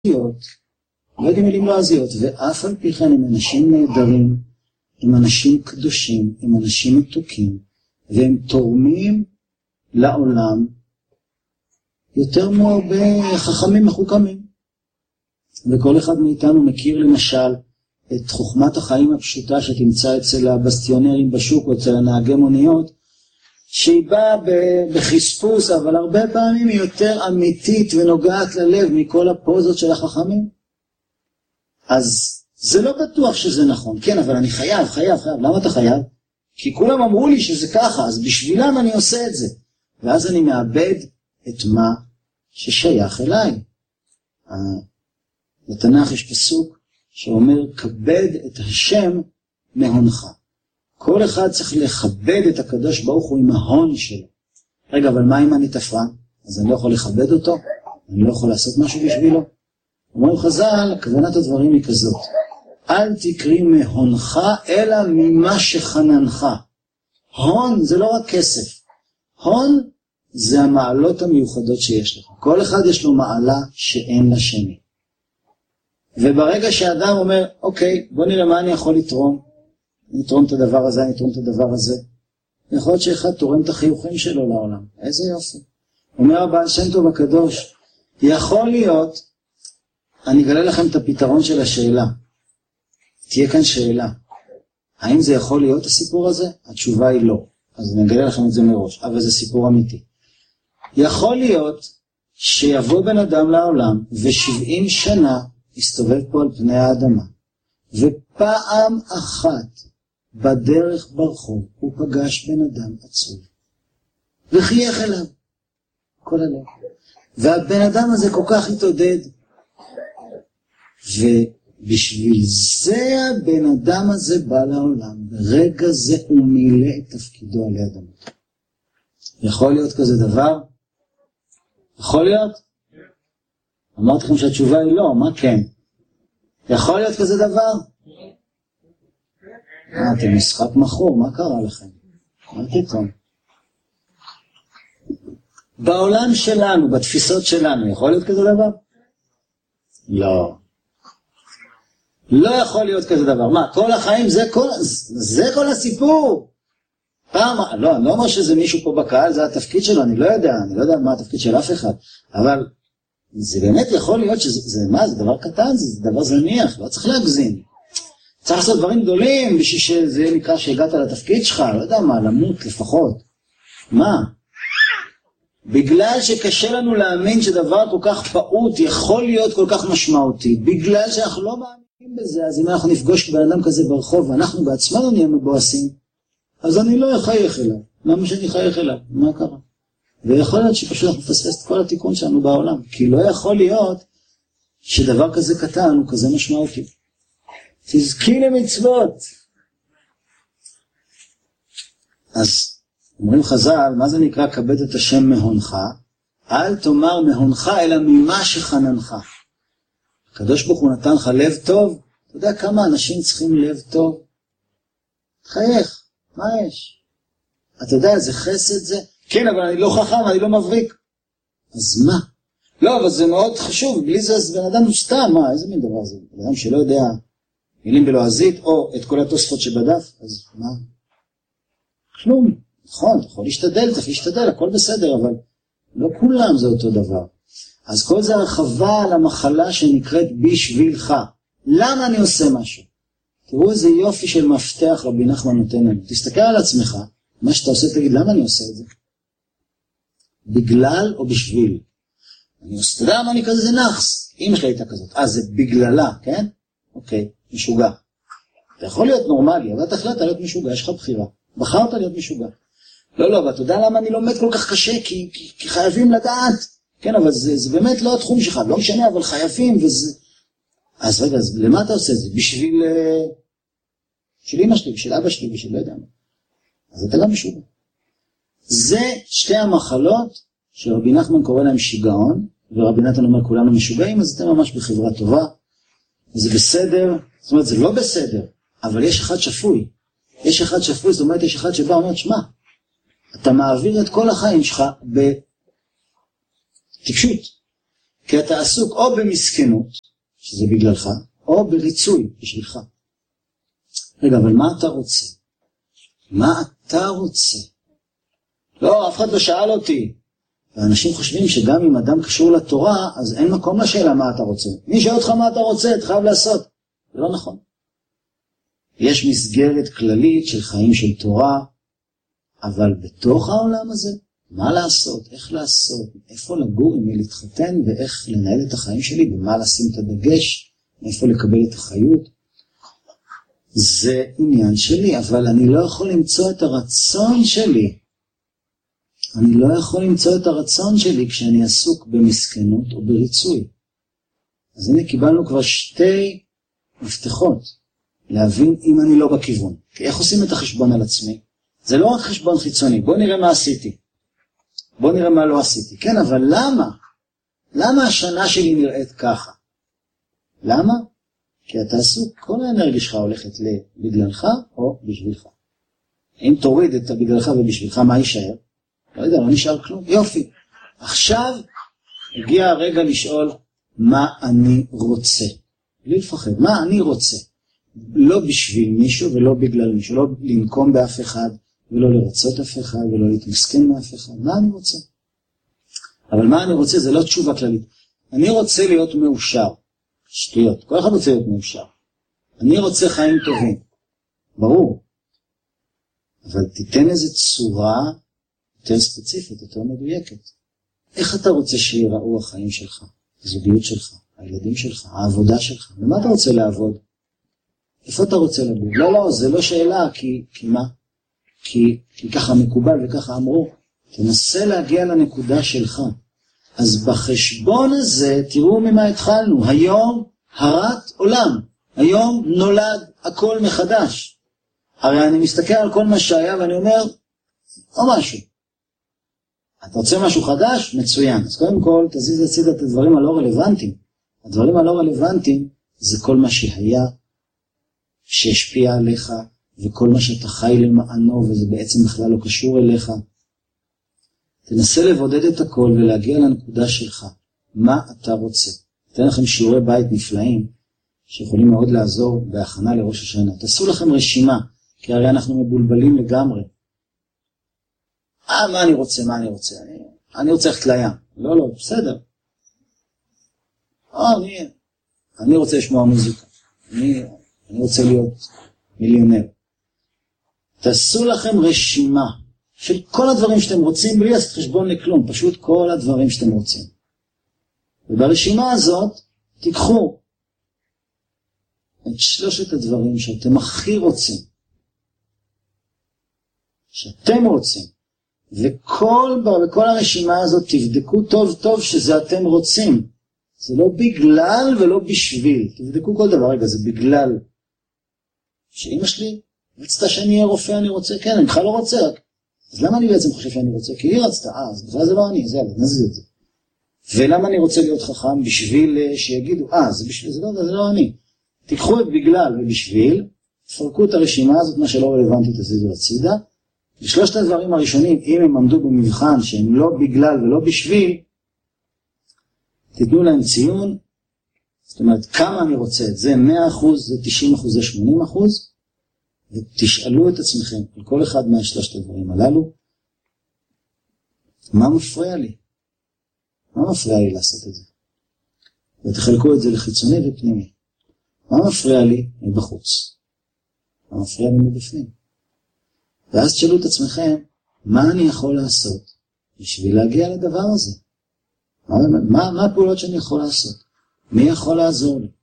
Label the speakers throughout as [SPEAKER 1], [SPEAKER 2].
[SPEAKER 1] לא יודעים מילים לועזיות, ואף על פי כן הם אנשים נהדרים, הם אנשים קדושים, הם אנשים מתוקים, והם תורמים לעולם יותר מהרבה חכמים מחוכמים. וכל אחד מאיתנו מכיר למשל את חוכמת החיים הפשוטה שתמצא אצל הבסטיונרים בשוק או אצל הנהגי מוניות, שהיא באה בחספוס, אבל הרבה פעמים היא יותר אמיתית ונוגעת ללב מכל הפוזות של החכמים. אז זה לא בטוח שזה נכון. כן, אבל אני חייב. למה אתה חייב? כי כולם אמרו לי שזה ככה, אז בשבילם אני עושה את זה. ואז אני מאבד את מה ששייך אליי. בתנ"ך יש פסוק שאומר, כבד את השם מהונך. כל אחד צריך לכבד את הקדוש ברוך הוא עם ההון שלו. רגע, אבל מה אם אני תפרן? אז אני לא יכול לכבד אותו? אני לא יכול לעשות משהו בשבילו? אומרים חז"ל, כוונת הדברים היא כזאת. אל תקרי מהונך, אלא ממה שחננך. הון זה לא רק כסף. הון זה המעלות המיוחדות שיש לך. כל אחד יש לו מעלה שאין לשני. וברגע שהאדם אומר, אוקיי, בוא נראה מה אני יכול לתרום. אני אתרום את הדבר הזה, אני אתרום את הדבר הזה. יכול להיות שאחד תורם את החיוכים שלו לעולם. איזה יופי. אומר הבעל שם טוב הקדוש, יכול להיות, אני אגלה לכם את הפתרון של השאלה. תהיה כאן שאלה. האם זה יכול להיות הסיפור הזה? התשובה היא לא. אז אני אגלה לכם את זה מראש. אבל זה סיפור אמיתי. יכול להיות שיבוא בן אדם לעולם, ו70 שנה יסתובב פה על פני האדמה. ופעם אחת בדרך ברחוב הוא פגש בן אדם עצוב. וחייך אליו. כל הלב. והבן אדם הזה כל כך התעודד. ובשביל זה הבן אדם הזה בא לעולם. ברגע זה הוא מילא את תפקידו עלי אדמות. יכול להיות כזה דבר? יכול להיות? אמרתי לכם שהתשובה היא לא, מה כן? יכול להיות כזה דבר? אתם משחק מחור, מה קרה לכם? מה פתאום? בעולם שלנו, בתפיסות שלנו, יכול להיות כזה דבר? לא. לא יכול להיות כזה דבר. מה, כל החיים זה כל הסיפור? פעם, לא, אני לא אומר שזה מישהו פה בקהל, זה התפקיד שלו, אני לא יודע מה התפקיד של אף אחד, אבל זה באמת יכול להיות שזה, מה, זה דבר קטן, זה דבר זניח, לא צריך להגזים. צריך לעשות דברים גדולים בשביל שזה נקרא שהגעת לתפקיד שלך, לא יודע מה, למות לפחות. מה? בגלל שקשה לנו להאמין שדבר כל כך פעוט יכול להיות כל כך משמעותי, בגלל שאנחנו לא מאמינים בזה, אז אם אנחנו נפגוש בן אדם כזה ברחוב ואנחנו בעצמנו נהיה מבואסים, אז אני לא אחייך אליו. למה שאני אחייך אליו? מה קרה? ויכול להיות שפשוט אנחנו נפספס את כל התיקון שלנו בעולם, כי לא יכול להיות שדבר כזה קטן הוא כזה משמעותי. תזכי למצוות. אז אומרים חז"ל, מה זה נקרא כבד את השם מהונך? אל תאמר מהונך אלא ממה שחננך. הקדוש ברוך הוא נתן לך לב טוב. אתה יודע כמה אנשים צריכים לב טוב? תחייך, מה יש? אתה יודע איזה חסד זה? כן, אבל אני לא חכם, אני לא מבריק. אז מה? לא, אבל זה מאוד חשוב, בלי זה אז בן אדם הוא סתם, מה? איזה מין דבר זה? בן אדם שלא יודע מילים בלועזית, או את כל התוספות שבדף, אז מה? כלום. נכון, אתה יכול להשתדל, צריך להשתדל, הכל בסדר, אבל לא כולם זה אותו דבר. אז כל זה הרחבה על המחלה שנקראת בשבילך. למה אני עושה משהו? תראו איזה יופי של מפתח רבי נחמן נותן לנו. תסתכל על עצמך, מה שאתה עושה, תגיד, למה אני עושה את זה? בגלל או בשביל? אני עושה, אתה יודע מה אני כזה, זה נחס. אמא שלי הייתה כזאת. זה בגללה, כן? אוקיי, משוגע. אתה יכול להיות נורמלי, אבל אתה החלטת להיות משוגע, יש לך בחירה. בחרת להיות משוגע. לא, אבל אתה יודע למה אני לומד כל כך קשה? כי חייבים לדעת. כן, אבל זה באמת לא התחום שלך, לא משנה, אבל חייבים, וזה... אז רגע, אז למה אתה עושה את זה? בשביל אמא שלי, בשביל אבא שלי, בשביל לא יודע מה. אז אתה גם משוגע. זה שתי המחלות שרבי נחמן קורא להם שיגעון, ורבי נתן אומר כולנו משוגעים, אז אתם ממש בחברה טובה, וזה בסדר, זאת אומרת זה לא בסדר, אבל יש אחד שפוי. יש אחד שפוי, זאת אומרת יש אחד שבא ואומר, שמה, אתה מעביר את כל החיים שלך בטיפשות. כי אתה עסוק או במסכנות, שזה בגללך, או בריצוי, בשבילך. רגע, אבל מה אתה רוצה? מה אתה רוצה? לא, אף אחד לא שאל אותי. ואנשים חושבים שגם אם אדם קשור לתורה, אז אין מקום לשאלה מה אתה רוצה. מי שואל אותך מה אתה רוצה, אתה חייב לעשות. זה לא נכון. יש מסגרת כללית של חיים של תורה, אבל בתוך העולם הזה, מה לעשות, איך לעשות, איפה לגור, עם מי להתחתן, ואיך לנהל את החיים שלי, במה לשים את הדגש, איפה לקבל את החיות. זה עניין שלי, אבל אני לא יכול למצוא את הרצון שלי. אני לא יכול למצוא את הרצון שלי כשאני עסוק במסכנות או בריצוי. אז הנה קיבלנו כבר שתי מפתחות להבין אם אני לא בכיוון. כי איך עושים את החשבון על עצמי? זה לא רק חשבון חיצוני, בוא נראה מה עשיתי. בוא נראה מה לא עשיתי. כן, אבל למה? למה השנה שלי נראית ככה? למה? כי אתה עסוק, כל האנרגיה שלך הולכת בגללך או בשבילך. אם תוריד את בגללך ובשבילך, מה יישאר? לא יודע, לא נשאר כלום. יופי. עכשיו הגיע הרגע לשאול מה אני רוצה. בלי לפחד, מה אני רוצה? לא בשביל מישהו ולא בגלל מישהו, לא לנקום באף אחד, ולא לרצות אף אחד, ולא להתמסכן מאף אחד. מה אני רוצה? אבל מה אני רוצה זה לא תשובה כללית. אני רוצה להיות מאושר. שטויות. כל אחד רוצה להיות מאושר. אני רוצה חיים טובים. ברור. אבל תיתן איזו צורה יותר ספציפית, יותר מדויקת. איך אתה רוצה שיראו החיים שלך? הזוגיות שלך, הילדים שלך, העבודה שלך. ומה אתה רוצה לעבוד? איפה אתה רוצה לגור? לא, זה לא שאלה, כי מה? כי ככה מקובל וככה אמרו. תנסה להגיע לנקודה שלך. אז בחשבון הזה, תראו ממה התחלנו. היום הרת עולם. היום נולד הכל מחדש. הרי אני מסתכל על כל מה שהיה ואני אומר, או משהו. אתה רוצה משהו חדש? מצוין. אז קודם כל, תזיז הצידה את הדברים הלא רלוונטיים. הדברים הלא רלוונטיים זה כל מה שהיה, שהשפיע עליך, וכל מה שאתה חי למענו, וזה בעצם בכלל לא קשור אליך. תנסה לבודד את הכל ולהגיע לנקודה שלך. מה אתה רוצה? אתן לכם שיעורי בית נפלאים, שיכולים מאוד לעזור בהכנה לראש השנה. תעשו לכם רשימה, כי הרי אנחנו מבולבלים לגמרי. מה אני רוצה? אני רוצה ללכת לים. לא, בסדר. אני רוצה לשמוע מוזיקה. אני רוצה להיות מיליונר. תעשו לכם רשימה של כל הדברים שאתם רוצים, בלי לעשות חשבון לכלום, פשוט כל הדברים שאתם רוצים. וברשימה הזאת תיקחו את 3 הדברים שאתם הכי רוצים. שאתם רוצים. וכל הרשימה הזאת תבדקו טוב טוב שזה אתם רוצים. זה לא בגלל ולא בשביל. תבדקו כל דבר. רגע, זה בגלל שאמא שלי רצתה שאני אהיה רופא, אני רוצה. כן, אני בכלל לא רוצה. אז למה אני בעצם חושב שאני רוצה? כי היא רצתה. אז בכלל זה לא אני. זה נזיז את זה. ולמה אני רוצה להיות חכם? בשביל שיגידו, זה בשביל, זה לא אני. תיקחו את בגלל ובשביל, תפרקו את הרשימה הזאת, מה שלא רלוונטי תזיזו הצידה. ו3 הדברים הראשונים, אם הם עמדו במבחן שהם לא בגלל ולא בשביל, תיתנו להם ציון, זאת אומרת, כמה אני רוצה את זה, 100%, זה 90%, זה 80%, ותשאלו את עצמכם, על כל אחד מה3 הדברים הללו, מה מפריע לי? מה מפריע לי לעשות את זה? ותחלקו את זה לחיצוני ופנימי. מה מפריע לי מבחוץ? מה מפריע לי מבפנים? ואז תשאלו את עצמכם, מה אני יכול לעשות בשביל להגיע לדבר הזה? מה הפעולות שאני יכול לעשות? מי יכול לעזור לי?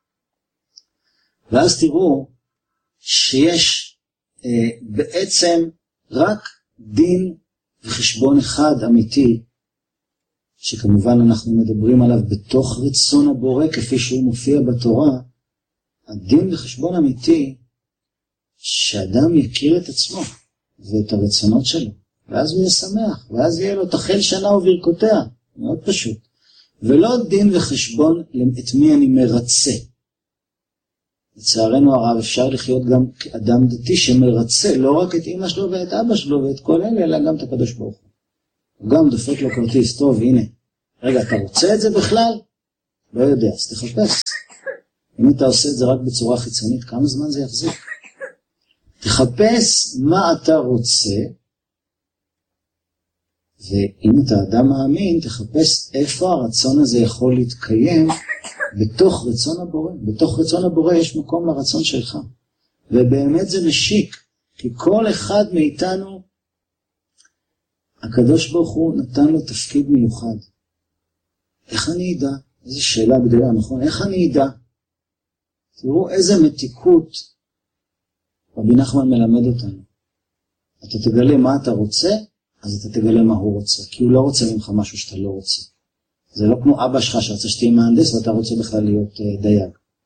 [SPEAKER 1] ואז תראו שיש בעצם רק דין וחשבון אחד אמיתי, שכמובן אנחנו מדברים עליו בתוך רצון הבורא, כפי שהוא מופיע בתורה. הדין וחשבון אמיתי, שאדם יכיר את עצמו ואת הרצונות שלו, ואז הוא יהיה שמח, ואז יהיה לו תחל שנה וברכותיה, מאוד פשוט. ולא דין וחשבון את מי אני מרצה. לצערנו הרב אפשר לחיות גם כאדם דתי שמרצה לא רק את אמא שלו ואת אבא שלו ואת כל אלה, אלא גם את הקדוש ברוך הוא. הוא גם דופק לו כרטיס, טוב, הנה, רגע, אתה רוצה את זה בכלל? לא יודע, אז תחפש. אם אתה עושה את זה רק בצורה חיצונית, כמה זמן זה יחזיק? תחפש מה אתה רוצה, ואם אתה אדם מאמין, תחפש איפה הרצון הזה יכול להתקיים בתוך רצון הבורא. בתוך רצון הבורא יש מקום לרצון שלך. ובאמת זה משיק, כי כל אחד מאיתנו, הקדוש ברוך הוא נתן לו תפקיד מיוחד. איך אני אדע? איזו שאלה גדולה, נכון? איך אני אדע? תראו איזה מתיקות רבי נחמן מלמד אותנו. אתה תגלה מה אתה רוצה, אז אתה תגלה מה הוא רוצה. כי הוא לא רוצה ממך משהו שאתה לא רוצה. זה לא כמו אבא שלך שרצה שתהיה מהנדס ואתה רוצה בכלל להיות דייג.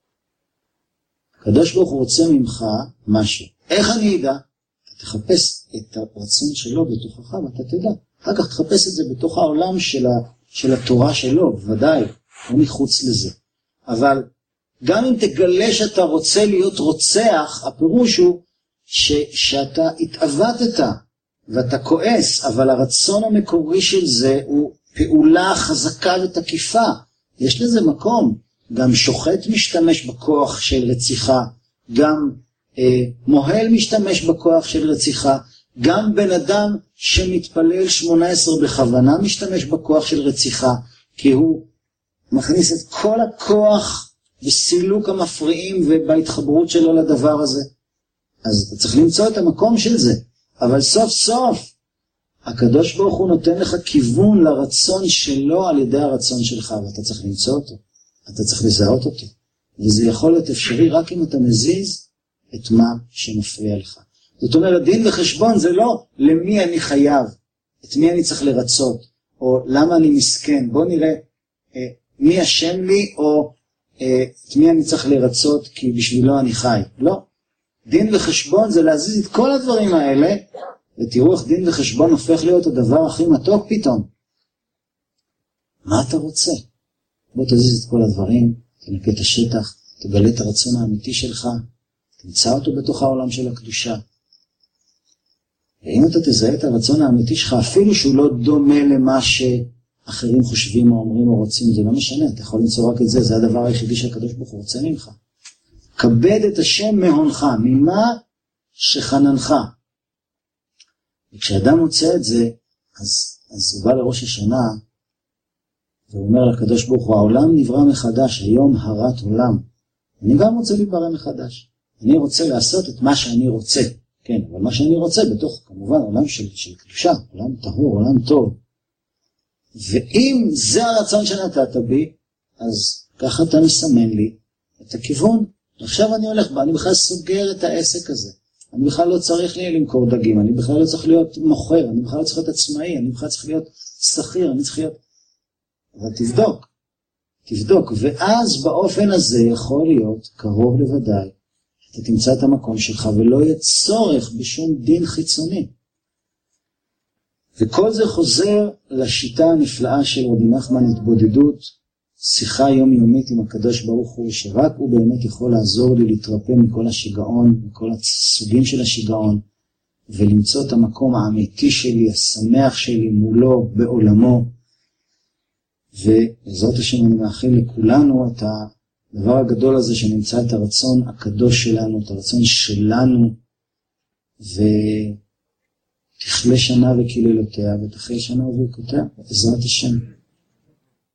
[SPEAKER 1] הקדוש ברוך הוא רוצה ממך משהו. איך אני אדע? אתה תחפש את הרצון שלו בתוכך ואתה תדע. אחר כך תחפש את זה בתוך העולם של התורה שלו, בוודאי, לא מחוץ לזה. אבל גם אם תגלה שאתה רוצה להיות רוצח, הפירוש הוא שאתה התאבטת ואתה כועס, אבל הרצון המקורי של זה הוא פעולה חזקה ותקיפה. יש לזה מקום. גם שוחט משתמש בכוח של רציחה, גם מוהל משתמש בכוח של רציחה, גם בן אדם שמתפלל 18 בכוונה משתמש בכוח של רציחה, כי הוא מכניס את כל הכוח בסילוק המפריעים ובהתחברות שלו לדבר הזה. אז אתה צריך למצוא את המקום של זה. אבל סוף סוף, הקדוש ברוך הוא נותן לך כיוון לרצון שלו על ידי הרצון שלך, ואתה צריך למצוא אותו. אתה צריך לזהות אותו. וזה יכול להיות אפשרי רק אם אתה מזיז את מה שמפריע לך. זאת אומרת, דין וחשבון זה לא למי אני חייב, את מי אני צריך לרצות, או למה אני מסכן. בוא נראה מי אשם לי, או את מי אני צריך לרצות כי בשבילו אני חי. לא. דין וחשבון זה להזיז את כל הדברים האלה, ותראו איך דין וחשבון הופך להיות הדבר הכי מתוק פתאום. מה אתה רוצה? בוא תזיז את כל הדברים, תנקה את השטח, תגלה את הרצון האמיתי שלך, תמצא אותו בתוך העולם של הקדושה. ואם אתה תזהה את הרצון האמיתי שלך, אפילו שהוא לא דומה למה שאחרים חושבים או אומרים או רוצים, זה לא משנה, אתה יכול למצוא רק את זה, זה הדבר היחידי שהקדוש ברוך הוא רוצה ממך. כבד את השם מהונך, ממה שחננך. וכשאדם מוצא את זה, אז הוא בא לראש השנה, והוא אומר לקדוש ברוך הוא, העולם נברא מחדש, היום הרת עולם. אני גם רוצה להיברא מחדש. אני רוצה לעשות את מה שאני רוצה. כן, אבל מה שאני רוצה בתוך, כמובן, עולם של קדושה, עולם טהור, עולם טוב. ואם זה הרצון שנתת בי, אז ככה אתה מסמן לי את הכיוון. עכשיו אני הולך בה, אני בכלל סוגר את העסק הזה. אני בכלל לא צריך לי למכור דגים, אני בכלל לא צריך להיות מוכר, אני בכלל לא צריך להיות עצמאי, אני בכלל צריך להיות שכיר, אני צריך להיות... אבל תבדוק, ואז באופן הזה יכול להיות קרוב לוודאי, אתה תמצא את המקום שלך ולא יהיה צורך בשום דין חיצוני. וכל זה חוזר לשיטה הנפלאה של רבי נחמן, התבודדות, שיחה יומיומית עם הקדוש ברוך הוא, שרק הוא באמת יכול לעזור לי להתרפא מכל השיגעון, מכל הסוגים של השיגעון, ולמצוא את המקום האמיתי שלי, השמח שלי מולו בעולמו. ובעזרת השם אני מאחל לכולנו את הדבר הגדול הזה, שנמצא את הרצון הקדוש שלנו, את הרצון שלנו, ותכלה שנה וקללותיה, ותחל שנה וברכותיה, בעזרת השם.